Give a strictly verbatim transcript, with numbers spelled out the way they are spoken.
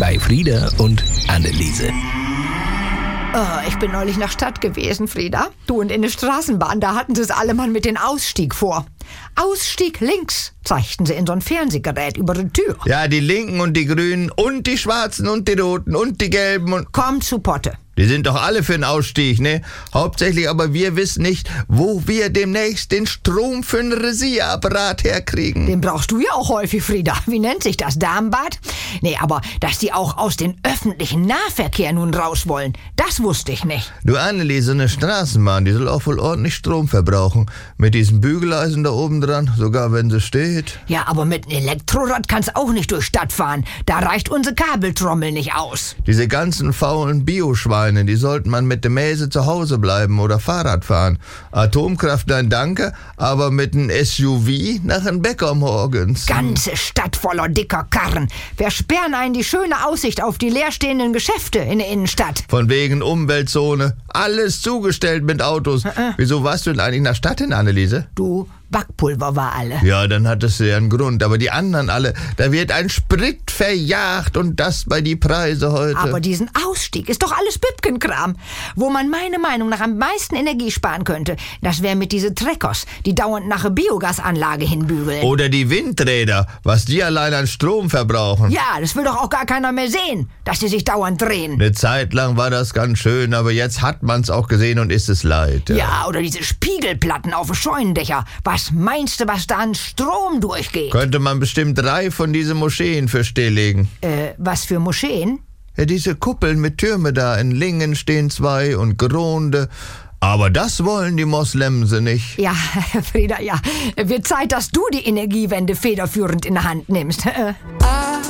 bei Frieda und Anneliese. Oh, ich bin neulich nach Stadt gewesen, Frieda. Du, und in der Straßenbahn, da hatten sie es alle mal mit den Ausstieg vor. Ausstieg links, zeigten sie in so ein Fernsehgerät über die Tür. Ja, die Linken und die Grünen und die Schwarzen und die Roten und die Gelben und... Komm zu Potte. Die sind doch alle für den Ausstieg, ne? Hauptsächlich aber wir wissen nicht, wo wir demnächst den Strom für einen Rasierapparat herkriegen. Den brauchst du ja auch häufig, Frieda. Wie nennt sich das? Darmbad? Nee, aber dass die auch aus dem öffentlichen Nahverkehr nun raus wollen, das wusste ich nicht. Du Anneliese, eine Straßenbahn, die soll auch wohl ordentlich Strom verbrauchen. Mit diesem Bügeleisen da oben dran, sogar wenn sie steht. Ja, aber mit einem Elektrorad kannst auch nicht durch Stadt fahren. Da reicht unsere Kabeltrommel nicht aus. Diese ganzen faulen Bioschweine, die sollten man mit der Mäse zu Hause bleiben oder Fahrrad fahren. Atomkraft, nein danke, aber mit einem S U V nach einem Bäcker morgens. Ganze Stadt voller dicker Karren. Wer sperren einen die schöne Aussicht auf die leerstehenden Geschäfte in der Innenstadt? Von wegen Umweltzone. Alles zugestellt mit Autos. Äh. Wieso warst du denn eigentlich in der Stadt hin, Anneliese? Du, Backpulver war alle. Ja, dann hattest du ja einen Grund. Aber die anderen alle, da wird ein Sprit verjagt und das bei die Preise heute. Aber diesen Ausstieg ist doch alles Bübkenkram. Wo man meiner Meinung nach am meisten Energie sparen könnte, das wäre mit diese Treckers, die dauernd nach einer Biogasanlage hinbügeln. Oder die Windräder, was die allein an Strom verbrauchen. Ja, das will doch auch gar keiner mehr sehen, dass die sich dauernd drehen. Eine Zeit lang war das ganz schön, aber jetzt hat man's auch gesehen und ist es leid. Ja, ja, oder diese Spiegelplatten auf den Scheunendächer. Was meinst du, was da an Strom durchgeht? Könnte man bestimmt drei von diesen Moscheen für stilllegen. Äh, was für Moscheen? Ja, diese Kuppeln mit Türme da. In Lingen stehen zwei und Gronde. Aber das wollen die Moslemse nicht. Ja, Frieda, ja. Wird Zeit, dass du die Energiewende federführend in der Hand nimmst.